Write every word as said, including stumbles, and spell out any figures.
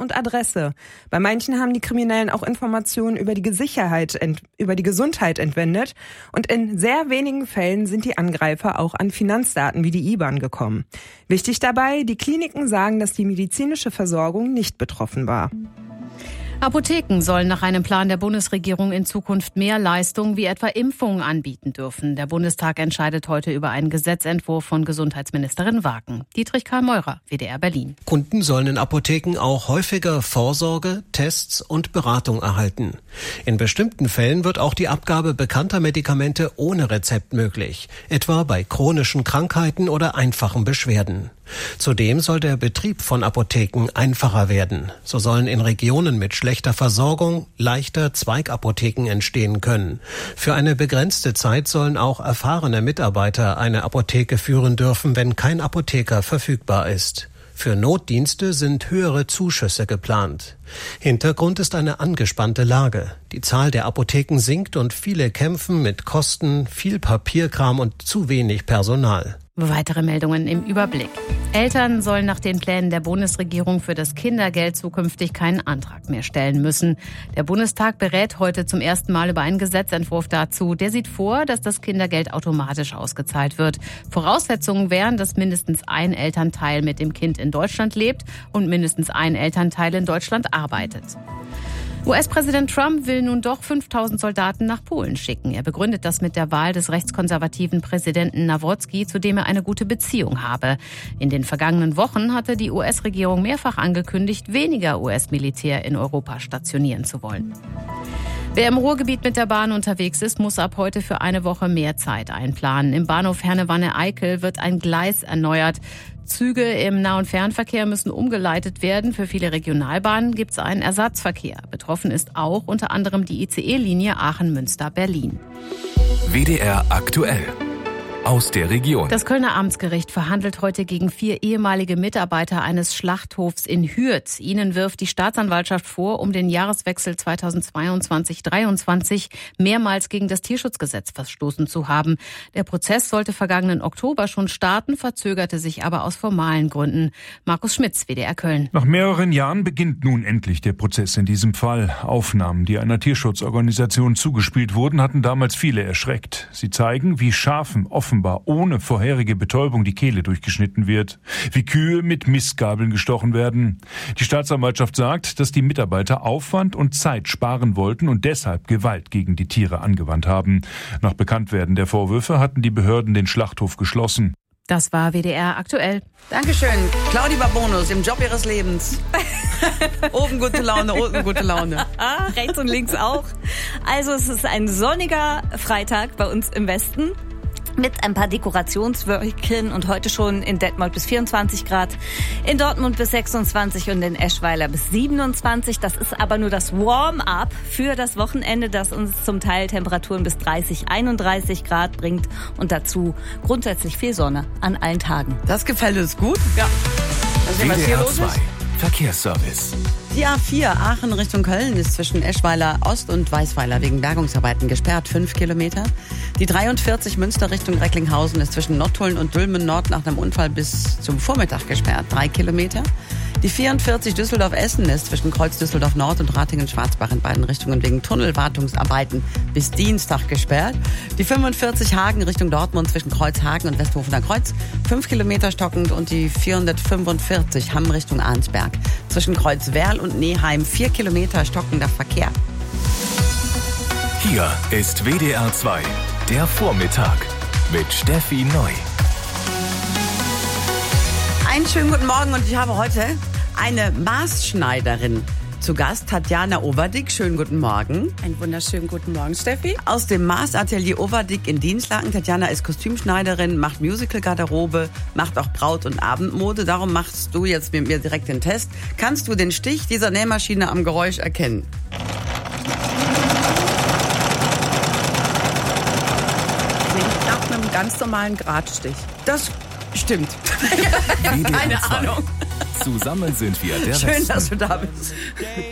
und Adresse. Bei manchen haben die Kriminellen auch Informationen über die Sicherheit, über die Gesundheit entwendet. Und in sehr wenigen Fällen sind die Angreifer auch an Finanzdaten wie die I B A N gekommen. Wichtig dabei, die Kliniken sagen, dass die medizinische Versorgung nicht betroffen war. Apotheken sollen nach einem Plan der Bundesregierung in Zukunft mehr Leistungen wie etwa Impfungen anbieten dürfen. Der Bundestag entscheidet heute über einen Gesetzentwurf von Gesundheitsministerin Wagen. Dietrich Karl Meurer, W D R Berlin. Kunden sollen in Apotheken auch häufiger Vorsorge, Tests und Beratung erhalten. In bestimmten Fällen wird auch die Abgabe bekannter Medikamente ohne Rezept möglich, etwa bei chronischen Krankheiten oder einfachen Beschwerden. Zudem soll der Betrieb von Apotheken einfacher werden. So sollen in Regionen mit schlechter Versorgung leichter Zweigapotheken entstehen können. Für eine begrenzte Zeit sollen auch erfahrene Mitarbeiter eine Apotheke führen dürfen, wenn kein Apotheker verfügbar ist. Für Notdienste sind höhere Zuschüsse geplant. Hintergrund ist eine angespannte Lage. Die Zahl der Apotheken sinkt und viele kämpfen mit Kosten, viel Papierkram und zu wenig Personal. Weitere Meldungen im Überblick. Eltern sollen nach den Plänen der Bundesregierung für das Kindergeld zukünftig keinen Antrag mehr stellen müssen. Der Bundestag berät heute zum ersten Mal über einen Gesetzentwurf dazu. Der sieht vor, dass das Kindergeld automatisch ausgezahlt wird. Voraussetzungen wären, dass mindestens ein Elternteil mit dem Kind in Deutschland lebt und mindestens ein Elternteil in Deutschland arbeitet. U S-Präsident Trump will nun doch fünftausend Soldaten nach Polen schicken. Er begründet das mit der Wahl des rechtskonservativen Präsidenten Nawrocki, zu dem er eine gute Beziehung habe. In den vergangenen Wochen hatte die U S-Regierung mehrfach angekündigt, weniger U S-Militär in Europa stationieren zu wollen. Wer im Ruhrgebiet mit der Bahn unterwegs ist, muss ab heute für eine Woche mehr Zeit einplanen. Im Bahnhof Herne-Wanne-Eickel wird ein Gleis erneuert. Züge im Nah- und Fernverkehr müssen umgeleitet werden. Für viele Regionalbahnen gibt es einen Ersatzverkehr. Betroffen ist auch unter anderem die I C E-Linie Aachen-Münster-Berlin. W D R aktuell. Aus der Region. Das Kölner Amtsgericht verhandelt heute gegen vier ehemalige Mitarbeiter eines Schlachthofs in Hürth. Ihnen wirft die Staatsanwaltschaft vor, um den Jahreswechsel zweitausendzweiundzwanzig dreiundzwanzig mehrmals gegen das Tierschutzgesetz verstoßen zu haben. Der Prozess sollte vergangenen Oktober schon starten, verzögerte sich aber aus formalen Gründen. Markus Schmitz, W D R Köln. Nach mehreren Jahren beginnt nun endlich der Prozess in diesem Fall. Aufnahmen, die einer Tierschutzorganisation zugespielt wurden, hatten damals viele erschreckt. Sie zeigen, wie Schafen offen offenbar ohne vorherige Betäubung die Kehle durchgeschnitten wird, wie Kühe mit Mistgabeln gestochen werden. Die Staatsanwaltschaft sagt, dass die Mitarbeiter Aufwand und Zeit sparen wollten und deshalb Gewalt gegen die Tiere angewandt haben. Nach Bekanntwerden der Vorwürfe hatten die Behörden den Schlachthof geschlossen. Das war W D R aktuell. Dankeschön. Claudia Babonus im Job ihres Lebens. Oben gute Laune, unten gute Laune. Ah, rechts und links auch. Also es ist ein sonniger Freitag bei uns im Westen. Mit ein paar Dekorationswölkchen und heute schon in Detmold bis vierundzwanzig Grad, in Dortmund bis sechsundzwanzig und in Eschweiler bis siebenundzwanzig. Das ist aber nur das Warm-up für das Wochenende, das uns zum Teil Temperaturen bis dreißig, einunddreißig Grad bringt und dazu grundsätzlich viel Sonne an allen Tagen. Das gefällt uns gut. Ja. Also, was hier los ist? Verkehrsservice. Die A vier Aachen Richtung Köln ist zwischen Eschweiler Ost und Weißweiler wegen Bergungsarbeiten gesperrt, fünf Kilometer. Die dreiundvierzig Münster Richtung Recklinghausen ist zwischen Nottuln und Dülmen Nord nach einem Unfall bis zum Vormittag gesperrt, drei Kilometer. Die vierundvierzig Düsseldorf-Essen ist zwischen Kreuz Düsseldorf Nord und Ratingen-Schwarzbach in beiden Richtungen wegen Tunnelwartungsarbeiten bis Dienstag gesperrt. Die fünfundvierzig Hagen Richtung Dortmund zwischen Kreuzhagen und Westhofener Kreuz, fünf Kilometer stockend. Und die vierhundertfünfundvierzig Hamm Richtung Arnsberg zwischen Kreuzwerl und Neheim, vier Kilometer stockender Verkehr. Hier ist W D R zwei, der Vormittag mit Steffi Neu. Einen schönen guten Morgen und ich habe heute eine Maßschneiderin zu Gast, Tatjana Overdick. Schönen guten Morgen. Einen wunderschönen guten Morgen, Steffi. Aus dem Maßatelier Overdick in Dienstlaken. Tatjana ist Kostümschneiderin, macht Musical-Garderobe, macht auch Braut- und Abendmode. Darum machst du jetzt mit mir direkt den Test. Kannst du den Stich dieser Nähmaschine am Geräusch erkennen? Klingt nach einem ganz normalen Gradstich. Das stimmt. W D R Keine zwei. Ahnung. Zusammen sind wir der Schön, Westen. dass du da bist.